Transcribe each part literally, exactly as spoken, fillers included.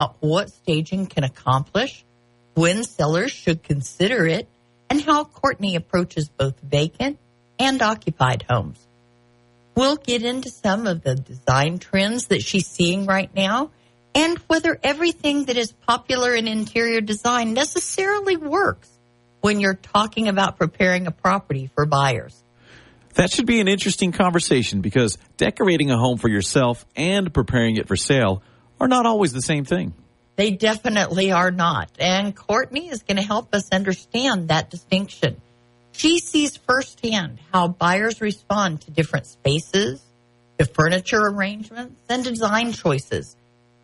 what staging can accomplish, when sellers should consider it, and how Courtney approaches both vacant and occupied homes. We'll get into some of the design trends that she's seeing right now and whether everything that is popular in interior design necessarily works when you're talking about preparing a property for buyers. That should be an interesting conversation because decorating a home for yourself and preparing it for sale are not always the same thing. They definitely are not. And Courtney is going to help us understand that distinction. She sees firsthand how buyers respond to different spaces, to furniture arrangements, and design choices.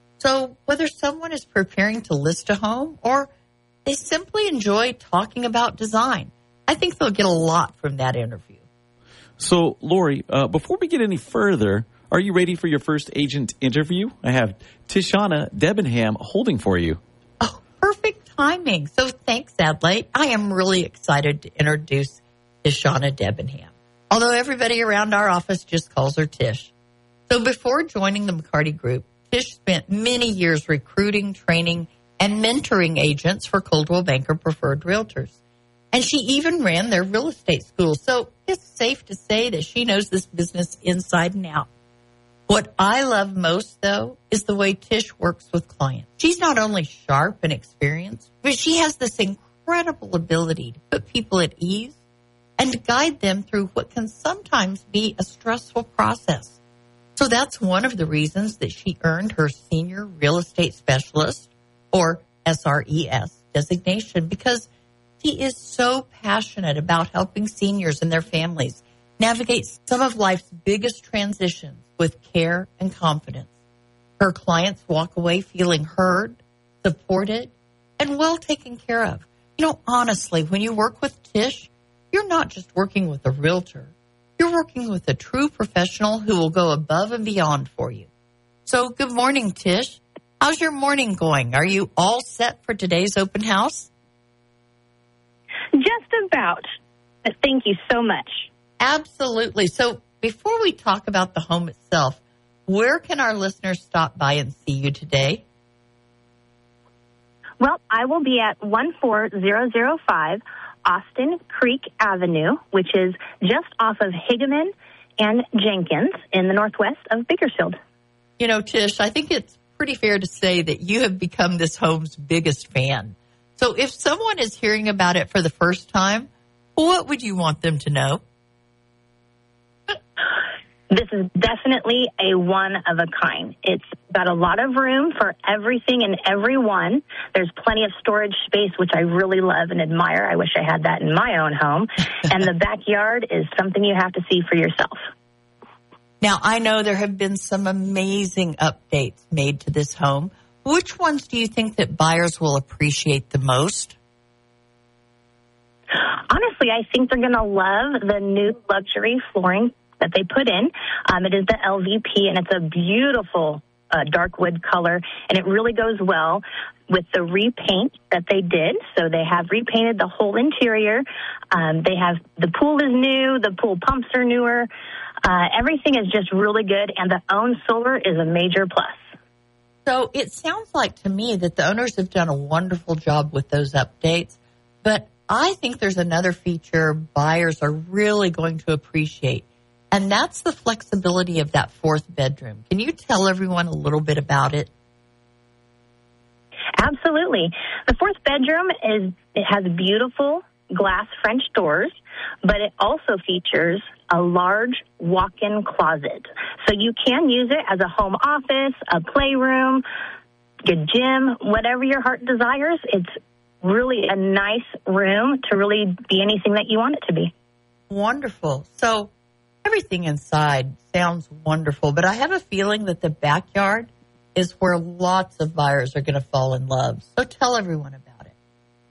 So whether someone is preparing to list a home or they simply enjoy talking about design, I think they'll get a lot from that interview. So, Lori, uh, before we get any further, are you ready for your first agent interview? I have Tishana Debenham holding for you. Oh, perfect timing. So thanks, Adlai. I am really excited to introduce Tishana Debenham, although everybody around our office just calls her Tish. So before joining the McCarty Group, Tish spent many years recruiting, training, and mentoring agents for Coldwell Banker Preferred Realtors. And she even ran their real estate school. So it's safe to say that she knows this business inside and out. What I love most, though, is the way Tish works with clients. She's not only sharp and experienced, but she has this incredible ability to put people at ease and to guide them through what can sometimes be a stressful process. So that's one of the reasons that she earned her Senior Real Estate Specialist, or S R E S, designation, because she is so passionate about helping seniors and their families navigate some of life's biggest transitions with care and confidence. Her clients walk away feeling heard, supported, and well taken care of. You know, honestly, when you work with Tish, you're not just working with a realtor. You're working with a true professional who will go above and beyond for you. So, good morning, Tish. How's your morning going? Are you all set for today's open house? Just about. Thank you so much. Absolutely. So before we talk about the home itself, where can our listeners stop by and see you today? Well, I will be at one four zero zero five Austin Creek Avenue, which is just off of Higaman and Jenkins in the northwest of Bakersfield. You know, Tish, I think it's pretty fair to say that you have become this home's biggest fan. So if someone is hearing about it for the first time, what would you want them to know? This is definitely a one of a kind. It's got a lot of room for everything and everyone. There's plenty of storage space, which I really love and admire. I wish I had that in my own home. And the backyard is something you have to see for yourself. Now, I know there have been some amazing updates made to this home. Which ones do you think that buyers will appreciate the most? Honestly, I think they're going to love the new luxury flooring that they put in. Um, it is the L V P, and it's a beautiful uh, dark wood color, and it really goes well with the repaint that they did. So they have repainted the whole interior. Um, they have the pool is new, the pool pumps are newer. Uh, everything is just really good, and the own solar is a major plus. So it sounds like to me that the owners have done a wonderful job with those updates, but I think there's another feature buyers are really going to appreciate, and that's the flexibility of that fourth bedroom. Can you tell everyone a little bit about it? Absolutely. The fourth bedroom is it has beautiful glass French doors, but it also features a large walk-in closet. So you can use it as a home office, a playroom, a gym, whatever your heart desires. It's really a nice room to really be anything that you want it to be. Wonderful. So everything inside sounds wonderful, but I have a feeling that the backyard is where lots of buyers are going to fall in love. So tell everyone about it.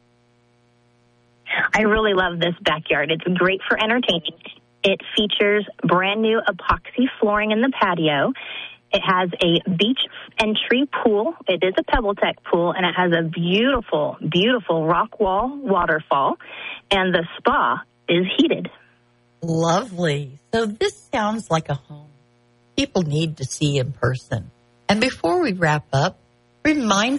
I really love this backyard. It's great for entertaining. It features brand new epoxy flooring in the patio. It has a beach entry pool. It is a PebbleTech pool, and it has a beautiful, beautiful rock wall waterfall, and the spa is heated. Lovely. So this sounds like a home people need to see in person. And before we wrap up, remind